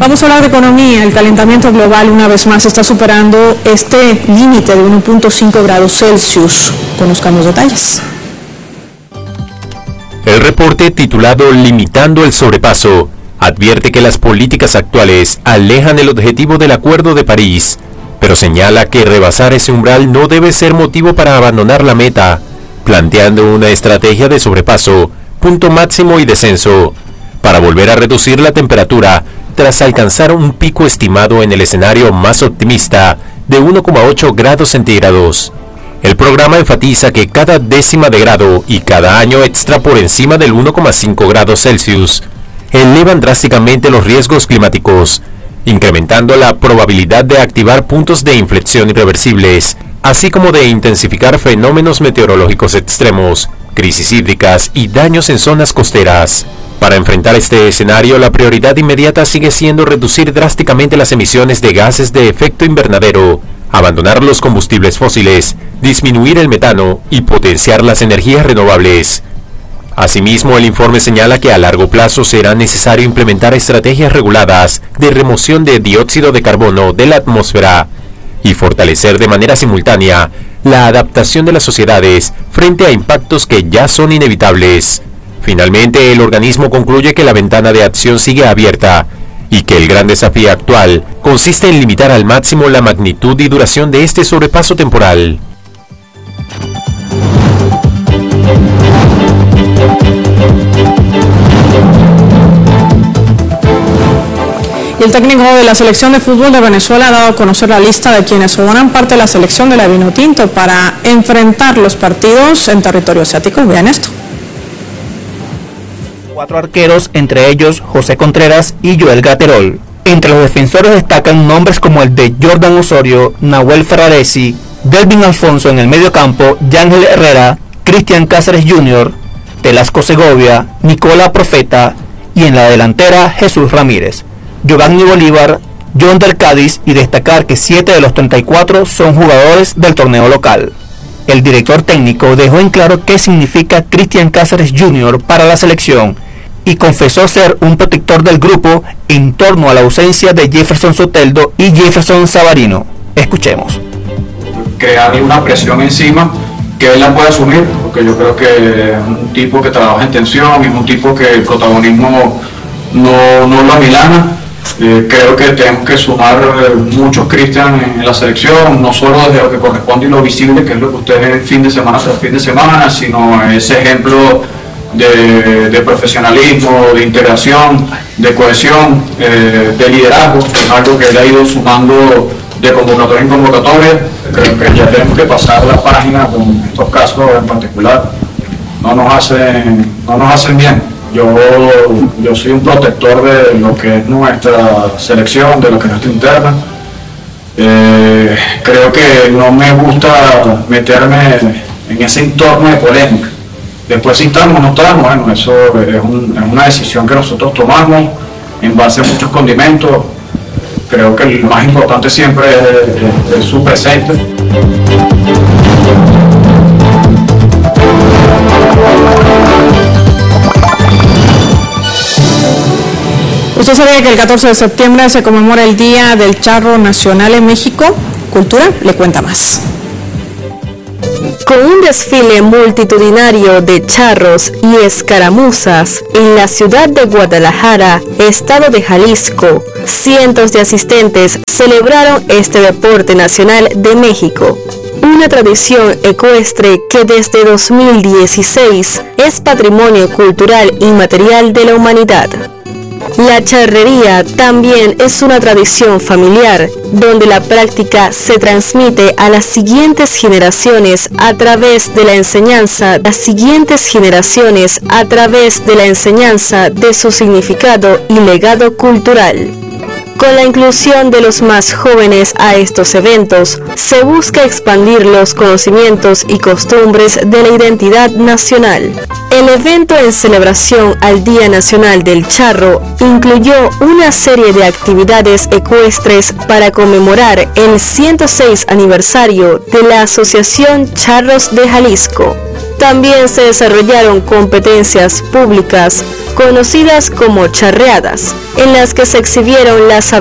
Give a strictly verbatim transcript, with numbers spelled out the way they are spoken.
Vamos a hablar de economía. El calentamiento global una vez más está superando este límite de uno punto cinco grados Celsius. Conozcamos detalles. El reporte titulado Limitando el sobrepaso advierte que las políticas actuales alejan el objetivo del Acuerdo de París, pero señala que rebasar ese umbral no debe ser motivo para abandonar la meta, planteando una estrategia de sobrepaso, punto máximo y descenso, para volver a reducir la temperatura tras alcanzar un pico estimado en el escenario más optimista de uno coma ocho grados centígrados. El programa enfatiza que cada décima de grado y cada año extra por encima del uno coma cinco grados Celsius elevan drásticamente los riesgos climáticos, incrementando la probabilidad de activar puntos de inflexión irreversibles, así como de intensificar fenómenos meteorológicos extremos, crisis hídricas y daños en zonas costeras. Para enfrentar este escenario, la prioridad inmediata sigue siendo reducir drásticamente las emisiones de gases de efecto invernadero, abandonar los combustibles fósiles, disminuir el metano y potenciar las energías renovables. Asimismo, el informe señala que a largo plazo será necesario implementar estrategias reguladas de remoción de dióxido de carbono de la atmósfera y fortalecer de manera simultánea la adaptación de las sociedades frente a impactos que ya son inevitables. Finalmente, el organismo concluye que la ventana de acción sigue abierta y que el gran desafío actual consiste en limitar al máximo la magnitud y duración de este sobrepaso temporal. El técnico de la selección de fútbol de Venezuela ha dado a conocer la lista de quienes forman parte de la selección de la Vinotinto para enfrentar los partidos en territorio asiático. Vean esto. Cuatro arqueros, entre ellos José Contreras y Joel Gaterol. Entre los defensores destacan nombres como el de Jordan Osorio, Nahuel Ferraresi, Delvin Alfonso en el medio campo, Yángel Herrera, Cristian Cáceres junior, Telasco Segovia, Nicola Profeta y en la delantera Jesús Ramírez, Giovanni Bolívar, John del Cádiz, y destacar que siete de los treinta y cuatro son jugadores del torneo local. El director técnico dejó en claro qué significa Cristian Cáceres junior para la selección y confesó ser un protector del grupo en torno a la ausencia de Jefferson Soteldo y Jefferson Savarino. Escuchemos. Crearle una presión encima que él la puede asumir, porque yo creo que es un tipo que trabaja en tensión, es un tipo que el protagonismo no, no lo amilana. Eh, creo que tenemos que sumar eh, muchos Cristian en, en la selección, no solo desde lo que corresponde y lo visible, que es lo que ustedes ven fin de semana tras fin de semana, sino ese ejemplo de, de profesionalismo, de integración, de cohesión, eh, de liderazgo, que es algo que él ha ido sumando de convocatoria en convocatoria. Creo que ya tenemos que pasar la página con estos casos en particular. No nos hacen, no nos hacen bien. Yo, yo soy un protector de lo que es nuestra selección, de lo que es nuestra interna. Eh, creo que no me gusta meterme en ese entorno de polémica. Después si estamos o no estamos, bueno, eso es, un, es una decisión que nosotros tomamos en base a muchos condimentos. Creo que lo más importante siempre es, es, es su presente. ¿Usted sabía que el catorce de septiembre se conmemora el Día del Charro Nacional en México? Cultura le cuenta más. Con un desfile multitudinario de charros y escaramuzas en la ciudad de Guadalajara, estado de Jalisco, cientos de asistentes celebraron este deporte nacional de México, una tradición ecuestre que desde dos mil dieciséis es patrimonio cultural inmaterial de la humanidad. La charrería también es una tradición familiar, donde la práctica se transmite a las siguientes generaciones a través de la enseñanza, las siguientes generaciones a través de la enseñanza de su significado y legado cultural. Con la inclusión de los más jóvenes a estos eventos, se busca expandir los conocimientos y costumbres de la identidad nacional. El evento en celebración al Día Nacional del Charro incluyó una serie de actividades ecuestres para conmemorar el ciento seis aniversario de la Asociación Charros de Jalisco. También se desarrollaron competencias públicas conocidas como charreadas, en las que se exhibieron las habilidades